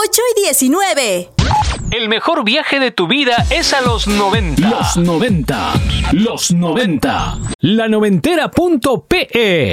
8 y 19. El mejor viaje de tu vida es a los 90. Los 90. La noventera.pe